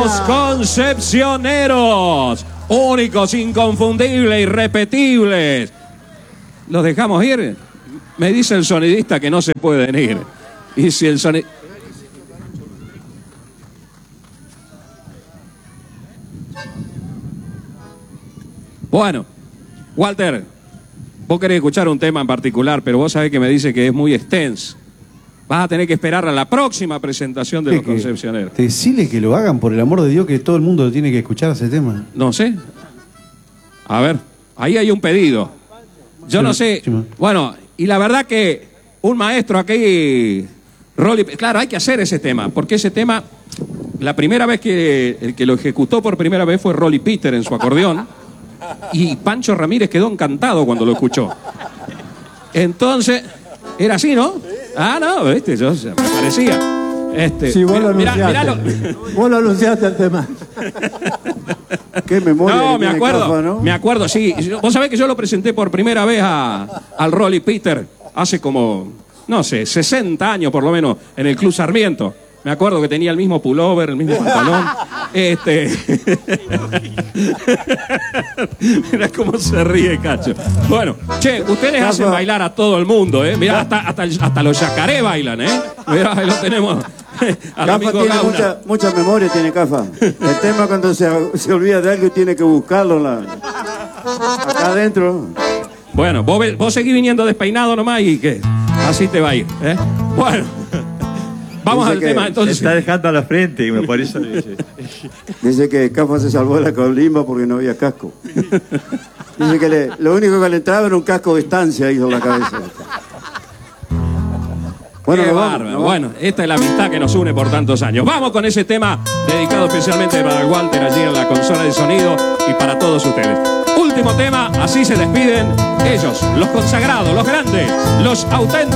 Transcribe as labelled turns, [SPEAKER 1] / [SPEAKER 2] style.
[SPEAKER 1] Los Concepcioneros, únicos, inconfundibles, irrepetibles. ¿Los dejamos ir? Me dice el sonidista que no se pueden ir. Y si el sonidista... Bueno, Walter, vos querés escuchar un tema en particular, pero vos sabés que me dice que es muy extenso. Vas a tener que esperar a la próxima presentación de Los Concepcioneros.
[SPEAKER 2] Decile que lo hagan, por el amor de Dios, que todo el mundo tiene que escuchar ese tema.
[SPEAKER 1] No sé. A ver, ahí hay un pedido. Yo no sé. Bueno, y la verdad que un maestro aquí, Rolly, claro, hay que hacer ese tema, porque ese tema, la primera vez que el que lo ejecutó por primera vez fue Rolly Peter en su acordeón. Y Pancho Ramírez quedó encantado cuando lo escuchó. Entonces, era así, ¿no? Ah, no, viste, yo me parecía.
[SPEAKER 3] Sí, vos lo anunciaste. Vos lo anunciaste el tema.
[SPEAKER 4] ¿Qué memoria?
[SPEAKER 1] No, me acuerdo,
[SPEAKER 4] Cafa, ¿no?
[SPEAKER 1] me acuerdo, sí. Vos sabés que yo lo presenté por primera vez al Rolly Peter hace como, no sé, 60 años por lo menos, en el Club Sarmiento. Me acuerdo que tenía el mismo pullover, el mismo pantalón. Mirá cómo se ríe, Cacho. Bueno, che, ustedes hacen bailar a todo el mundo, ¿eh? Mirá, hasta los yacaré bailan, ¿eh? Mirá, ahí lo tenemos.
[SPEAKER 4] Cafa tiene mucha memoria, tiene Cafa. El tema cuando se olvida de algo y tiene que buscarlo acá adentro.
[SPEAKER 1] Bueno, vos seguís viniendo despeinado nomás y que así te va a ir, ¿eh? Bueno. Vamos al tema, entonces.
[SPEAKER 5] Se está dejando a la frente, y por eso dice.
[SPEAKER 4] Dice que Cafa se salvó de la colimba porque no había casco. Dice que lo único que le entraba era un casco de estancia ahí en la cabeza. Bueno,
[SPEAKER 1] qué bárbaro. Bueno, esta es la amistad que nos une por tantos años. Vamos con ese tema dedicado especialmente para Walter allí en la consola de sonido y para todos ustedes. Último tema, así se despiden ellos, los consagrados, los grandes, los auténticos.